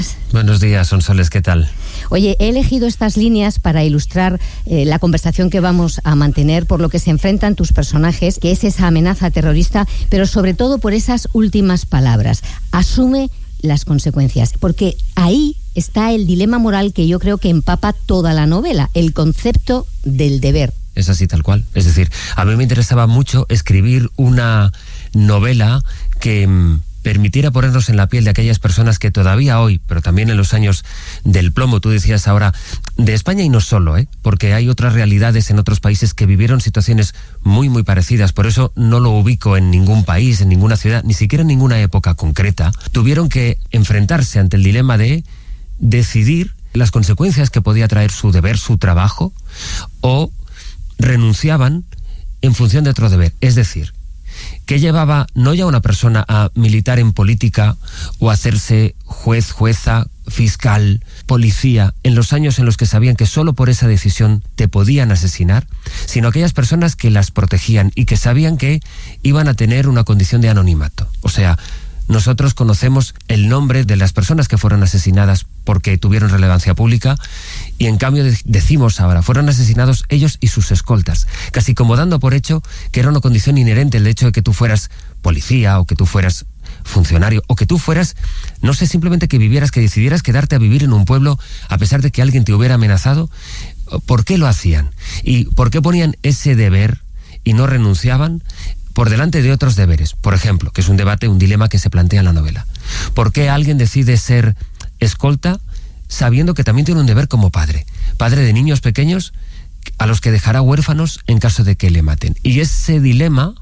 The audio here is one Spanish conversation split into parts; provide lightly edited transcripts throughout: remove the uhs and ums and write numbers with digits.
Buenos días, Sonsoles, ¿qué tal? Oye, he elegido estas líneas para ilustrar la conversación que vamos a mantener, por lo que se enfrentan tus personajes, que es esa amenaza terrorista, pero sobre todo por esas últimas palabras. Asume las consecuencias, porque ahí está el dilema moral que yo creo que empapa toda la novela, el concepto del deber. Es así tal cual. Es decir, a mí me interesaba mucho escribir una novela que permitiera ponernos en la piel de aquellas personas que todavía hoy, pero también en los años del plomo, tú decías ahora, de España y no solo, porque hay otras realidades en otros países que vivieron situaciones muy, muy parecidas, por eso no lo ubico en ningún país, en ninguna ciudad, ni siquiera en ninguna época concreta. Tuvieron que enfrentarse ante el dilema de decidir las consecuencias que podía traer su deber, su trabajo, o renunciaban en función de otro deber, es decir, que llevaba no ya una persona a militar en política o a hacerse juez, jueza, fiscal, policía, en los años en los que sabían que solo por esa decisión te podían asesinar, sino aquellas personas que las protegían y que sabían que iban a tener una condición de anonimato. O sea, nosotros conocemos el nombre de las personas que fueron asesinadas porque tuvieron relevancia pública y en cambio decimos ahora, fueron asesinados ellos y sus escoltas, casi como dando por hecho que era una condición inherente el hecho de que tú fueras policía o que tú fueras funcionario o que tú fueras, no sé, simplemente que vivieras, que decidieras quedarte a vivir en un pueblo a pesar de que alguien te hubiera amenazado. ¿Por qué lo hacían? ¿Y por qué ponían ese deber y no renunciaban por delante de otros deberes? Por ejemplo, que es un debate, un dilema que se plantea en la novela. ¿Por qué alguien decide ser escolta sabiendo que también tiene un deber como padre? Padre de niños pequeños a los que dejará huérfanos en caso de que le maten. Y ese dilema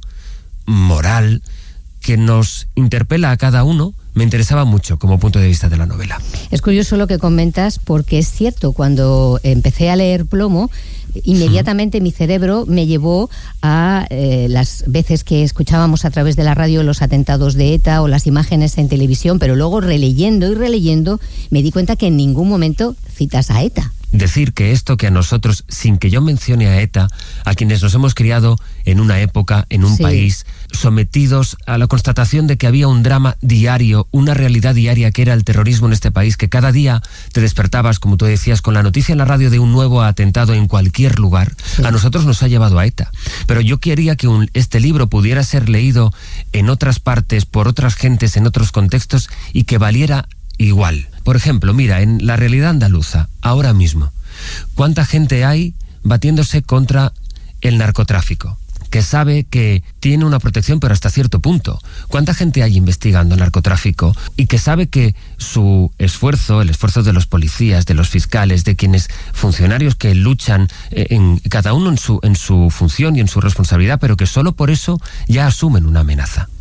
moral que nos interpela a cada uno me interesaba mucho como punto de vista de la novela. Es curioso lo que comentas, porque es cierto, cuando empecé a leer Plomo, inmediatamente mi cerebro me llevó a las veces que escuchábamos a través de la radio los atentados de ETA o las imágenes en televisión, pero luego releyendo y releyendo me di cuenta que en ningún momento citas a ETA. Decir que esto que a nosotros, sin que yo mencione a ETA, a quienes nos hemos criado en una época, en un país, sometidos a la constatación de que había un drama diario, una realidad diaria que era el terrorismo en este país, que cada día te despertabas, como tú decías, con la noticia en la radio de un nuevo atentado en cualquier lugar, a nosotros nos ha llevado a ETA. Pero yo quería que este libro pudiera ser leído en otras partes, por otras gentes, en otros contextos, y que valiera igual. Por ejemplo, mira, en la realidad andaluza, ahora mismo, ¿cuánta gente hay batiéndose contra el narcotráfico? Que sabe que tiene una protección, pero hasta cierto punto. ¿Cuánta gente hay investigando el narcotráfico y que sabe que su esfuerzo, el esfuerzo de los policías, de los fiscales, de quienes funcionarios que luchan cada uno en su función y en su responsabilidad, pero que solo por eso ya asumen una amenaza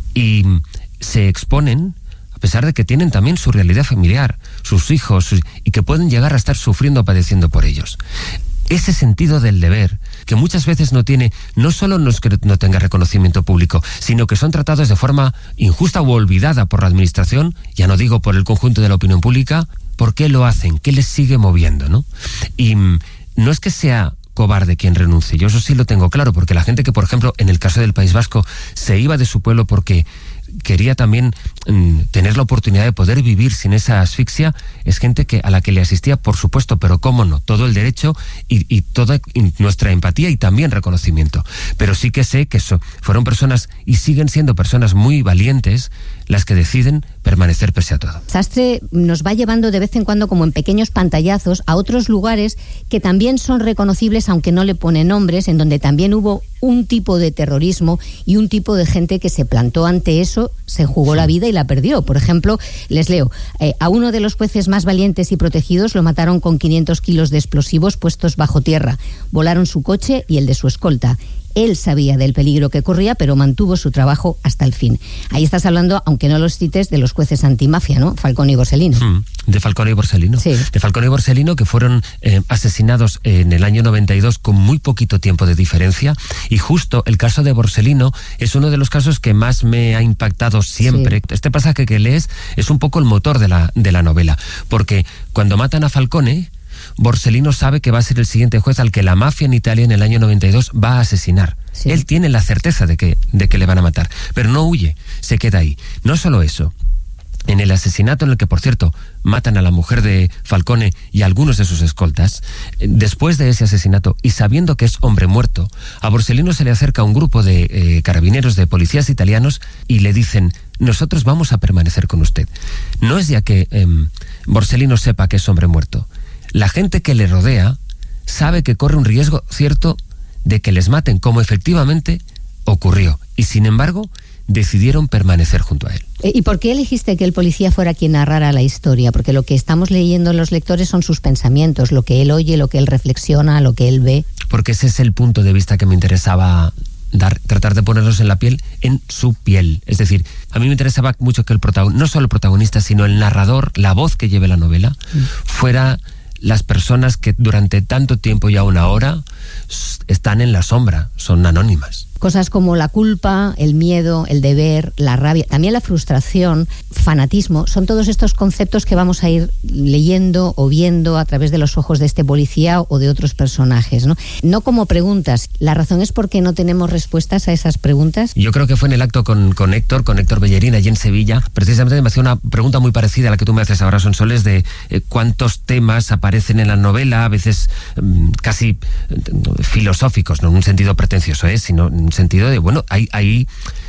y se exponen, a pesar de que tienen también su realidad familiar, sus hijos, y que pueden llegar a estar sufriendo o padeciendo por ellos? Ese sentido del deber, que muchas veces no tiene, no solo no es que no tenga reconocimiento público, sino que son tratados de forma injusta o olvidada por la administración, ya no digo por el conjunto de la opinión pública. ¿Por qué lo hacen? ¿Qué les sigue moviendo, no? Y no es que sea cobarde quien renuncie, yo eso sí lo tengo claro, porque la gente que, por ejemplo, en el caso del País Vasco, se iba de su pueblo porque quería también tener la oportunidad de poder vivir sin esa asfixia, es gente a la que le asistía, por supuesto, pero cómo no, todo el derecho y toda nuestra empatía y también reconocimiento. Pero sí que sé que fueron personas y siguen siendo personas muy valientes las que deciden permanecer pese a todo. Sastre nos va llevando de vez en cuando, como en pequeños pantallazos, a otros lugares que también son reconocibles, aunque no le pone nombres, en donde también hubo un tipo de terrorismo y un tipo de gente que se plantó ante eso, se jugó la vida y la perdió. Por ejemplo, les leo, a uno de los jueces más valientes y protegidos lo mataron con 500 kilos de explosivos puestos bajo tierra. Volaron su coche y el de su escolta. Él sabía del peligro que corría, pero mantuvo su trabajo hasta el fin. Ahí estás hablando, aunque no los cites, de los jueces antimafia, ¿no? Falcone y Borsellino. De Falcone y Borsellino. Sí. De Falcone y Borsellino, que fueron asesinados en el año 92 con muy poquito tiempo de diferencia. Y justo el caso de Borsellino es uno de los casos que más me ha impactado siempre. Sí. Este pasaje que lees es un poco el motor de la novela. Porque cuando matan a Falcone, Borsellino sabe que va a ser el siguiente juez al que la mafia en Italia en el año 92 va a asesinar. Sí. Él tiene la certeza de que le van a matar, pero no huye, se queda ahí. No solo eso, en el asesinato en el que, por cierto, matan a la mujer de Falcone y a algunos de sus escoltas, después de ese asesinato y sabiendo que es hombre muerto, a Borsellino se le acerca un grupo de carabineros, de policías italianos, y le dicen: nosotros vamos a permanecer con usted. No es ya que Borsellino sepa que es hombre muerto. La gente que le rodea sabe que corre un riesgo cierto de que les maten, como efectivamente ocurrió. Y sin embargo, decidieron permanecer junto a él. ¿Y por qué elegiste que el policía fuera quien narrara la historia? Porque lo que estamos leyendo los lectores son sus pensamientos, lo que él oye, lo que él reflexiona, lo que él ve. Porque ese es el punto de vista que me interesaba dar, tratar de ponernos en su piel. Es decir, a mí me interesaba mucho que no solo el protagonista, sino el narrador, la voz que lleve la novela, fuera las personas que durante tanto tiempo y aún ahora están en la sombra, son anónimas. Cosas como la culpa, el miedo, el deber, la rabia, también la frustración, fanatismo, son todos estos conceptos que vamos a ir leyendo o viendo a través de los ojos de este policía o de otros personajes, ¿no? No como preguntas. ¿La razón es porque no tenemos respuestas a esas preguntas? Yo creo que fue en el acto con Héctor Bellerín, allí en Sevilla. Precisamente me hacía una pregunta muy parecida a la que tú me haces ahora, Sonsoles, de cuántos temas aparecen en la novela, a veces casi filosóficos, no en un sentido pretencioso, sino en un sentido de, bueno, hay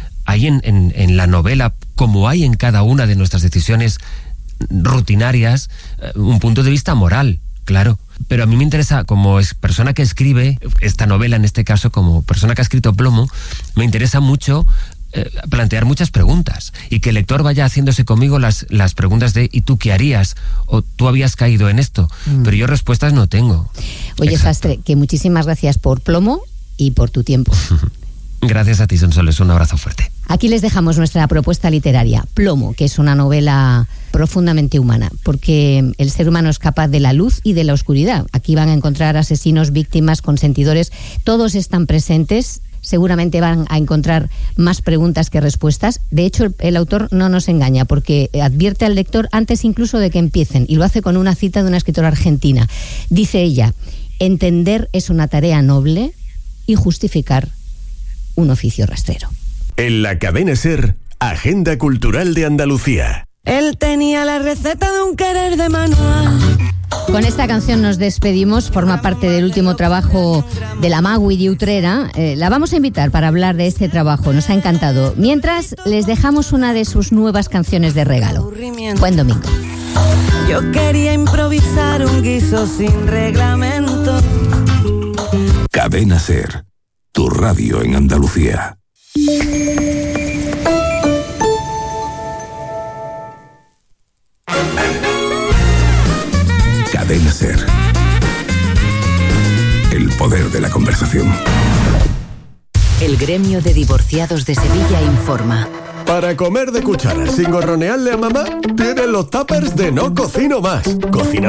en la novela, como hay en cada una de nuestras decisiones rutinarias, un punto de vista moral, claro. Pero a mí me interesa, como persona que escribe esta novela, en este caso, como persona que ha escrito Plomo, me interesa mucho plantear muchas preguntas y que el lector vaya haciéndose conmigo las preguntas de ¿y tú qué harías? O ¿tú habías caído en esto? Pero yo respuestas no tengo. Oye, Sastre, que muchísimas gracias por Plomo y por tu tiempo. Gracias a ti, Sonsoles, un abrazo fuerte. Aquí les dejamos nuestra propuesta literaria, Plomo, que es una novela profundamente humana, porque el ser humano es capaz de la luz y de la oscuridad. Aquí van a encontrar asesinos, víctimas, consentidores, todos están presentes. Seguramente van a encontrar más preguntas que respuestas. De hecho, el autor no nos engaña, porque advierte al lector antes incluso de que empiecen, y lo hace con una cita de una escritora argentina. Dice ella: entender es una tarea noble y justificar un oficio rastrero. En la cadena SER, Agenda Cultural de Andalucía. Él tenía la receta de un querer de manual. Con esta canción nos despedimos, forma parte del último trabajo de la Magui de Utrera. La vamos a invitar para hablar de este trabajo, nos ha encantado. Mientras, les dejamos una de sus nuevas canciones de regalo. Buen domingo. Yo quería improvisar un guiso sin reglamento. Cadena SER, tu radio en Andalucía. Cadena SER. El poder de la conversación. El gremio de divorciados de Sevilla informa. Para comer de cuchara sin gorronearle a mamá, tienen los tuppers de No Cocino Más. Cocina